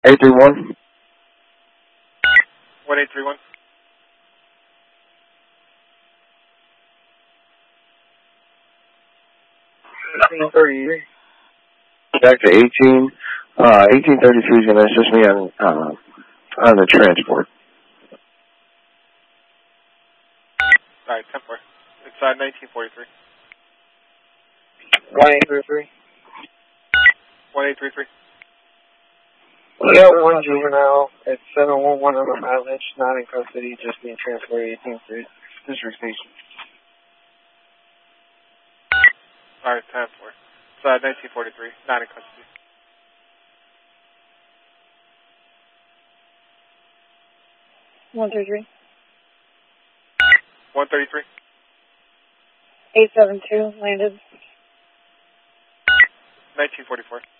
831. 1831. Back to 1833 is going to assist me on the transport. Alright, 10-4. It's 1943. 1833. 1833. We got one juvenile at 711 on the mileage, not in custody, just being transported 18th Street District Station. Alright, 10-4. It's 1943. Not in custody. One, 2, 3. 133. 872 landed. 1944.